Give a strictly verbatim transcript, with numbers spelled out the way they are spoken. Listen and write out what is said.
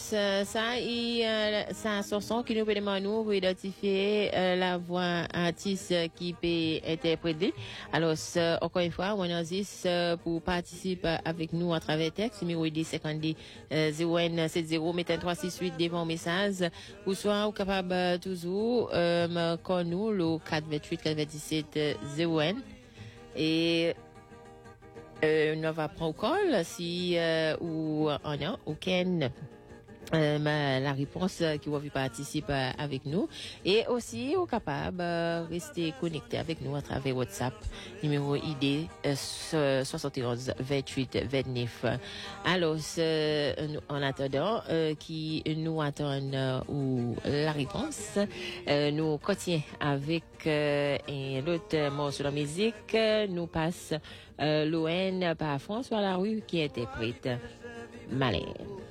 euh, ça, il, euh, ça, ce son qui nous permet nous pour identifier euh, la voix artiste qui peut interpréter. Alors, euh, encore une fois, on insiste euh, pour participer avec nous à travers texte, numéro I D cinquante-deux zéro un sept zéro, mettez trois six huit devant message, ou soit ou capable euh, toujours euh, me connaître nous le quatre vingt-huit quatre-vingt-dix-sept zéro un et euh, on va prendre call si euh, ou on a aucune Euh, ma, la réponse euh, qui va participer avec nous et aussi au capable de rester connecté avec nous à travers WhatsApp numéro I D euh, soixante et onze vingt-huit vingt-neuf. Alors euh, en attendant euh, qui nous attendent euh, ou la réponse euh, nous continuons avec euh, un autre morceau de musique. Nous passe euh, l'O N par François Larue qui interprète Malin.